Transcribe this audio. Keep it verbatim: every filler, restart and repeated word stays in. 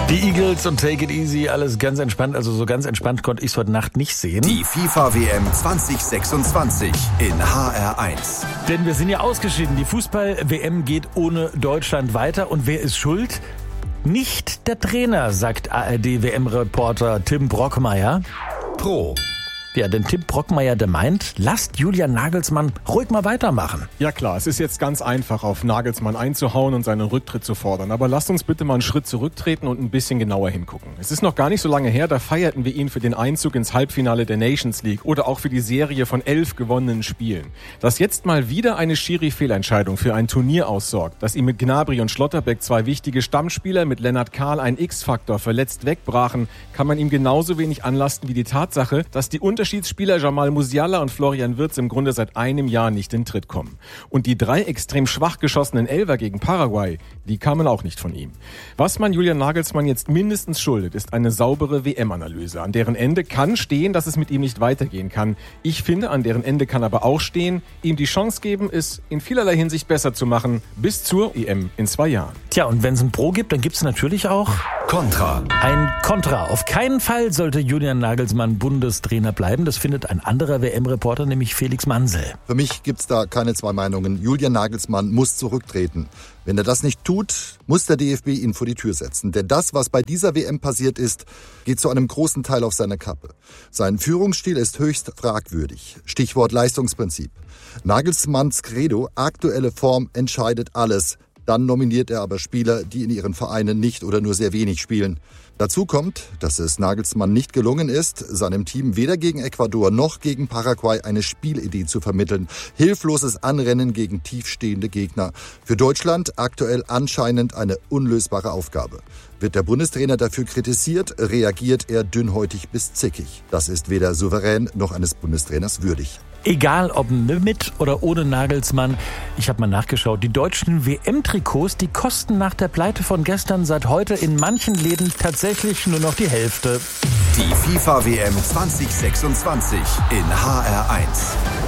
Die Eagles und Take It Easy, alles ganz entspannt. Also so ganz entspannt konnte ich es heute Nacht nicht sehen. Die FIFA-W M zwanzig sechsundzwanzig in H R eins. Denn wir sind ja ausgeschieden. Die Fußball-W M geht ohne Deutschland weiter. Und wer ist schuld? Nicht der Trainer, sagt A R D-W M-Reporter Tim Brockmeier. Pro. Ja, denn Tim Brockmeier, der meint, lasst Julian Nagelsmann ruhig mal weitermachen. Ja klar, es ist jetzt ganz einfach, auf Nagelsmann einzuhauen und seinen Rücktritt zu fordern. Aber lasst uns bitte mal einen Schritt zurücktreten und ein bisschen genauer hingucken. Es ist noch gar nicht so lange her, da feierten wir ihn für den Einzug ins Halbfinale der Nations League oder auch für die Serie von elf gewonnenen Spielen. Dass jetzt mal wieder eine Schiri-Fehlentscheidung für ein Turnier aussorgt, dass ihm mit Gnabry und Schlotterbeck zwei wichtige Stammspieler, mit Lennart Kahl ein X-Faktor verletzt wegbrachen, kann man ihm genauso wenig anlasten wie die Tatsache, dass die Unterschiedsspieler Jamal Musiala und Florian Wirtz im Grunde seit einem Jahr nicht in Tritt kommen. Und die drei extrem schwach geschossenen Elfer gegen Paraguay, die kamen auch nicht von ihm. Was man Julian Nagelsmann jetzt mindestens schuldet, ist eine saubere W M-Analyse. An deren Ende kann stehen, dass es mit ihm nicht weitergehen kann. Ich finde, an deren Ende kann aber auch stehen, ihm die Chance geben, es in vielerlei Hinsicht besser zu machen, bis zur E M in zwei Jahren. Tja, und wenn es ein Pro gibt, dann gibt es natürlich auch Kontra. ein Kontra. Auf keinen Fall sollte Julian Nagelsmann Bundestrainer bleiben. Das findet ein anderer W M-Reporter, nämlich Felix Mansel. Für mich gibt's da keine zwei Meinungen. Julian Nagelsmann muss zurücktreten. Wenn er das nicht tut, muss der D F B ihn vor die Tür setzen. Denn das, was bei dieser W M passiert ist, geht zu einem großen Teil auf seine Kappe. Sein Führungsstil ist höchst fragwürdig. Stichwort Leistungsprinzip. Nagelsmanns Credo, aktuelle Form entscheidet alles. Dann nominiert er aber Spieler, die in ihren Vereinen nicht oder nur sehr wenig spielen. Dazu kommt, dass es Nagelsmann nicht gelungen ist, seinem Team weder gegen Ecuador noch gegen Paraguay eine Spielidee zu vermitteln. Hilfloses Anrennen gegen tiefstehende Gegner. Für Deutschland aktuell anscheinend eine unlösbare Aufgabe. Wird der Bundestrainer dafür kritisiert, reagiert er dünnhäutig bis zickig. Das ist weder souverän noch eines Bundestrainers würdig. Egal ob mit oder ohne Nagelsmann, ich habe mal nachgeschaut, die deutschen W M-Trikots, die kosten nach der Pleite von gestern seit heute in manchen Läden tatsächlich nur noch die Hälfte. Die FIFA-W M zwanzig sechsundzwanzig in H R eins.